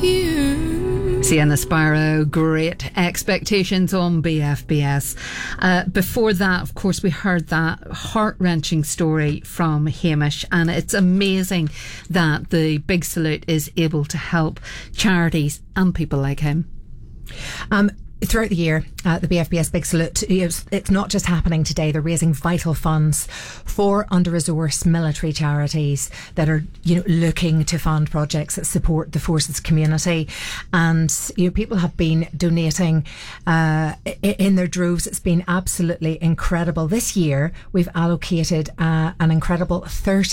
Sienna Sparrow, Great Expectations on BFBS. Before that, of course, we heard that heart-wrenching story from Hamish, and it's amazing that the Big Salute is able to help charities and people like him. Throughout the year, the BFBS Big Salute, it's not just happening today. They're raising vital funds for under-resourced military charities that are, looking to fund projects that support the forces community. And, people have been donating in their droves. It's been absolutely incredible. This year, we've allocated an incredible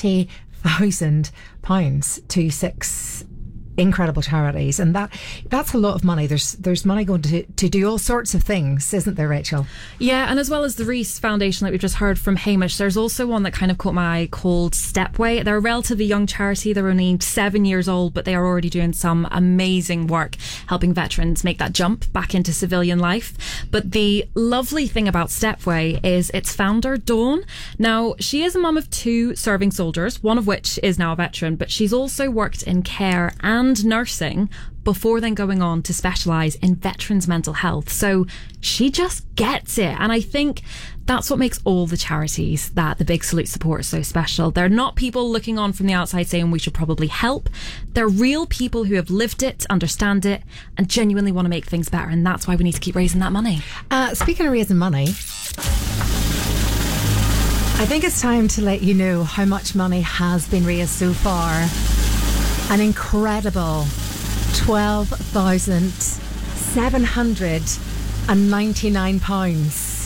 £30,000 to 6 incredible charities, and that's a lot of money. There's money going to do all sorts of things, isn't there, Rachel? Yeah, and as well as the Reese Foundation that we've just heard from Hamish, there's also one that kind of caught my eye called Stepway. They're a relatively young charity. They're only 7 years old, but they are already doing some amazing work helping veterans make that jump back into civilian life. But the lovely thing about Stepway is its founder, Dawn. Now, she is a mum of 2 serving soldiers, one of which is now a veteran, but she's also worked in care and nursing before then going on to specialise in veterans' mental health. So she just gets it. And I think that's what makes all the charities that the Big Salute support so special. They're not people looking on from the outside saying we should probably help. They're real people who have lived it, understand it, and genuinely want to make things better. And that's why we need to keep raising that money. Speaking of raising money, I think it's time to let you know how much money has been raised so far. An incredible £12,799.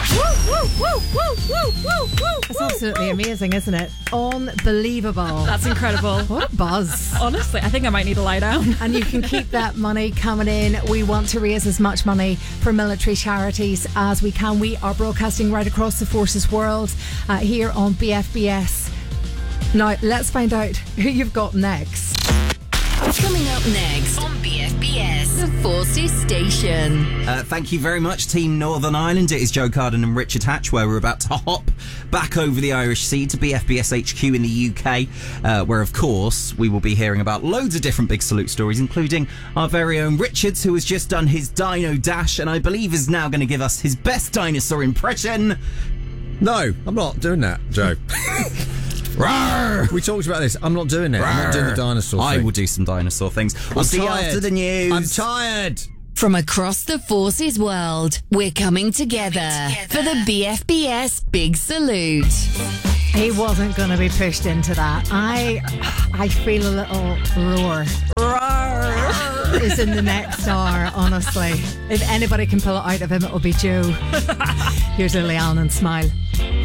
That's absolutely amazing, isn't it? Unbelievable. That's incredible. What a buzz. Honestly, I think I might need to lie down. And you can keep that money coming in. We want to raise as much money for military charities as we can. We are broadcasting right across the forces world here on BFBS. Now, let's find out who you've got next. Coming up next on BFBS, the Forces Station. Thank you very much, Team Northern Ireland. It is Joe Carden and Richard Hatch, where we're about to hop back over the Irish Sea to BFBS HQ in the UK, where, of course, we will be hearing about loads of different Big Salute stories, including our very own Richards, who has just done his Dino Dash and I believe is now going to give us his best dinosaur impression. No, I'm not doing that, Joe. Rawr! We talked about this. I'm not doing it. I'm not doing the dinosaur thing. I will do some dinosaur things. We'll see you after the news. I'm tired. From across the Forces world, we're coming together for the BFBS Big Salute. He wasn't going to be pushed into that. I feel a little roar. Is in the next hour, honestly. If anybody can pull it out of him, it'll be Joe. Here's Lily Allen and Smile.